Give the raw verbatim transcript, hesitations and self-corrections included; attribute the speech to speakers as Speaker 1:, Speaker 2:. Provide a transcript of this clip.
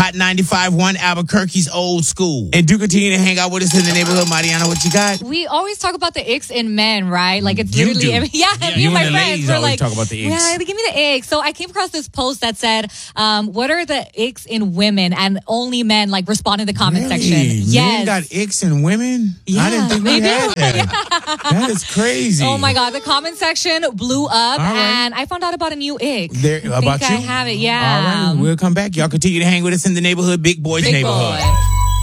Speaker 1: Hot ninety-five point one, Albuquerque's old school. And do continue to hang out with us in the neighborhood. Mariana, what you got?
Speaker 2: We always talk about the icks in men, right? Like it's
Speaker 1: You
Speaker 2: literally,
Speaker 1: do.
Speaker 2: every, yeah,
Speaker 1: Yeah,
Speaker 2: me
Speaker 1: you
Speaker 2: and my
Speaker 1: and the
Speaker 2: friends
Speaker 1: ladies
Speaker 2: were
Speaker 1: always
Speaker 2: like,
Speaker 1: talk about the icks.
Speaker 2: yeah, give me the icks. So I came across this post that said, um, what are the icks in women? And only men like respond in the comment
Speaker 1: Really?
Speaker 2: section. Yes.
Speaker 1: Men got icks in women?
Speaker 2: Yeah,
Speaker 1: I didn't think we
Speaker 2: they
Speaker 1: had
Speaker 2: do.
Speaker 1: that. That is crazy.
Speaker 2: Oh my God, the comment section blew up,
Speaker 1: right.
Speaker 2: and I found out about a new ick.
Speaker 1: There,
Speaker 2: I
Speaker 1: about
Speaker 2: think
Speaker 1: you?
Speaker 2: I have it, yeah.
Speaker 1: All right, we'll come back. Y'all continue to hang with us in the neighborhood, Big Boys
Speaker 2: Big
Speaker 1: Neighborhood.
Speaker 2: Boy.